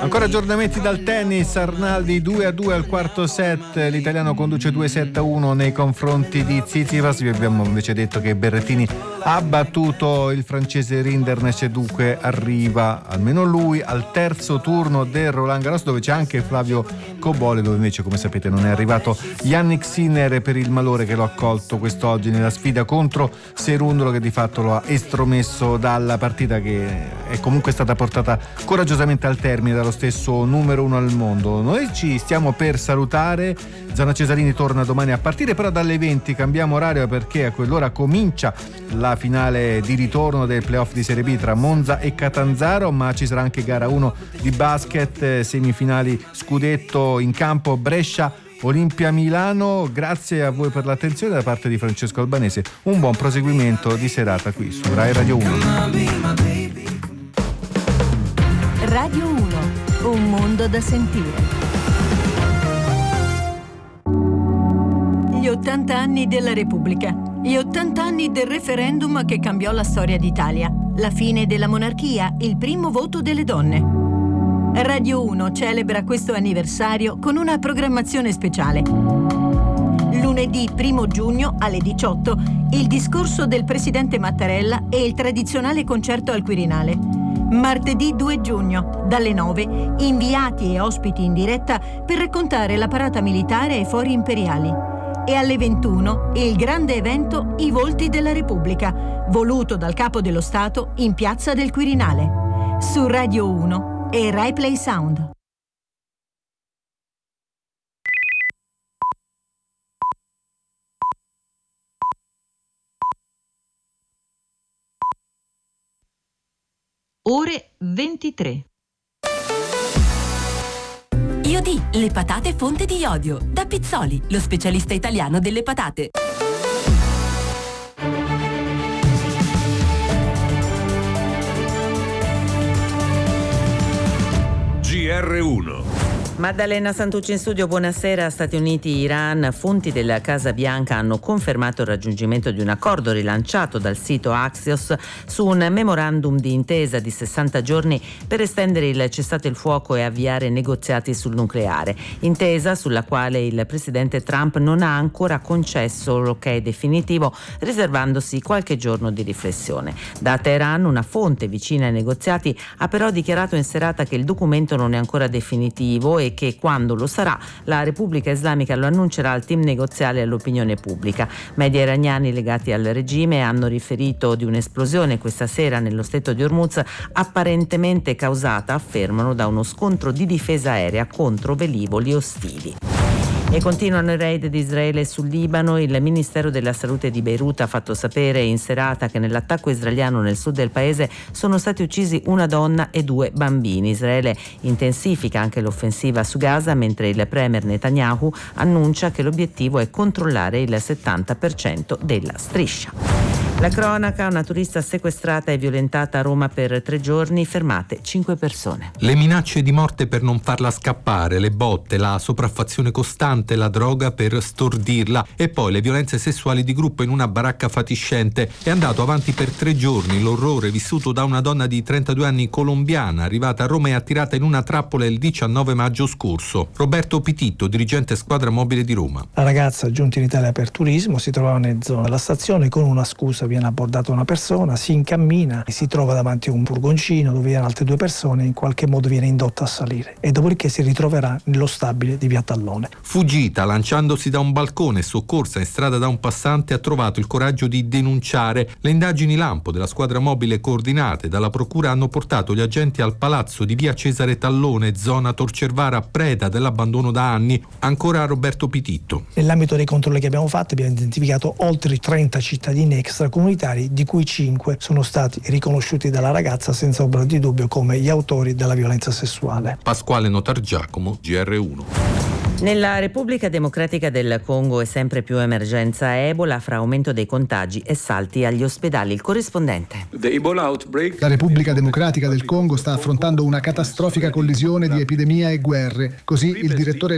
Ancora aggiornamenti dal tennis. Arnaldi 2-2 al quarto set, l'italiano conduce 2-7-1 nei confronti di Tsitsipas. Vi abbiamo invece detto che Berrettini ha battuto il francese Rinderknech e dunque arriva almeno lui al terzo turno del Roland Garros, dove c'è anche Flavio Cobolli, dove invece, come sapete, non è arrivato Yannick Sinner per il malore che lo ha colto quest'oggi nella sfida contro Cerundolo, che di fatto lo ha estromesso dalla partita, che è comunque stata portata coraggiosamente al termine dallo stesso numero uno al mondo. Noi ci stiamo per salutare. Zona Cesarini torna domani a partire però dalle 20, cambiamo orario perché a quell'ora comincia la finale di ritorno del playoff di Serie B tra Monza e Catanzaro, ma ci sarà anche gara 1 di basket, semifinali scudetto in campo Brescia Olimpia Milano. Grazie a voi per l'attenzione da parte di Francesco Albanese, un buon proseguimento di serata qui su Rai Radio 1. Radio 1, un mondo da sentire. Gli 80 anni della Repubblica, gli 80 anni del referendum che cambiò la storia d'Italia, la fine della monarchia, il primo voto delle donne. Radio 1 celebra questo anniversario con una programmazione speciale. Lunedì 1 giugno alle 18, il discorso del presidente Mattarella e il tradizionale concerto al Quirinale. Martedì 2 giugno, dalle 9, inviati e ospiti in diretta per raccontare la parata militare ai fori imperiali. E alle 21, il grande evento I Volti della Repubblica, voluto dal Capo dello Stato in Piazza del Quirinale. Su Radio 1 e Rai Play Sound. Ore 23. Iodì, le patate fonte di iodio. Da Pizzoli, lo specialista italiano delle patate. GR1. Maddalena Santucci in studio, buonasera. Stati Uniti, Iran, fonti della Casa Bianca hanno confermato il raggiungimento di un accordo rilanciato dal sito Axios su un memorandum di intesa di 60 giorni per estendere il cessate il fuoco e avviare negoziati sul nucleare. Intesa sulla quale il presidente Trump non ha ancora concesso l'ok definitivo, riservandosi qualche giorno di riflessione. Da Teheran, una fonte vicina ai negoziati ha però dichiarato in serata che il documento non è ancora definitivo e che quando lo sarà la Repubblica Islamica lo annuncerà al team negoziale e all'opinione pubblica. Media iraniani legati al regime hanno riferito di un'esplosione questa sera nello stretto di Hormuz, apparentemente causata, affermano, da uno scontro di difesa aerea contro velivoli ostili. E continuano i raid di Israele sul Libano. Il Ministero della Salute di Beirut ha fatto sapere in serata che nell'attacco israeliano nel sud del paese sono stati uccisi una donna e 2 bambini. Israele intensifica anche l'offensiva su Gaza, mentre il premier Netanyahu annuncia che l'obiettivo è controllare il 70% della striscia. La cronaca: una turista sequestrata e violentata a Roma per 3 giorni, fermate 5 persone. Le minacce di morte per non farla scappare, le botte, la sopraffazione costante, la droga per stordirla e poi le violenze sessuali di gruppo in una baracca fatiscente. È andato avanti per 3 giorni l'orrore vissuto da una donna di 32 anni colombiana arrivata a Roma e attirata in una trappola il 19 maggio scorso. Roberto Pititto, dirigente squadra mobile di Roma. La ragazza, giunta in Italia per turismo, si trovava nella zona della stazione. Con una scusa viene abbordata una persona, si incammina e si trova davanti a un furgoncino dove viene altre 2 persone e in qualche modo viene indotta a salire e dopodiché si ritroverà nello stabile di via Tallone. Fuggita, lanciandosi da un balcone e soccorsa in strada da un passante, ha trovato il coraggio di denunciare. Le indagini lampo della squadra mobile coordinate dalla procura hanno portato gli agenti al palazzo di via Cesare Tallone, zona Tor Cervara, preda dell'abbandono da anni. Ancora Roberto Pititto. Nell'ambito dei controlli che abbiamo fatto abbiamo identificato oltre 30 cittadini extracomunitari, di cui 5 sono stati riconosciuti dalla ragazza senza ombra di dubbio come gli autori della violenza sessuale. Pasquale Notargiacomo, GR1. Nella Repubblica Democratica del Congo è sempre più emergenza Ebola, fra aumento dei contagi e salti agli ospedali. Il corrispondente. La Repubblica Democratica del Congo sta affrontando una catastrofica collisione di epidemia e guerre. Così il direttore